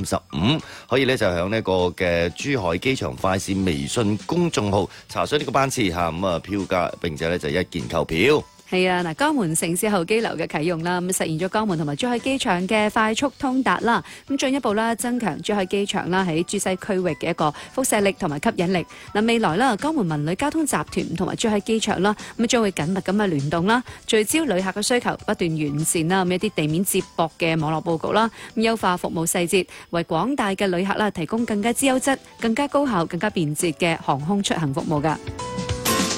35，可以咧就響呢個嘅珠海機場快線微信公眾號查詢呢個班次嚇，咁啊票價並且咧就一鍵購票。 係啊，嗱，江門城市候機樓嘅啟用啦，咁實現咗江門同埋珠海機場嘅快速通達啦，咁進一步啦增強珠海機場啦喺珠西區域嘅一個輻射力同埋吸引力。嗱，未來啦，江門文旅交通集團同埋珠海機場啦，咁將會緊密咁嘅聯動啦，聚焦旅客嘅需求，不斷完善啦咁一啲地面接駁嘅網絡佈局啦，咁優化服務細節，為廣大嘅旅客啦提供更加之優質、更加高效、更加便捷嘅航空出行服務㗎。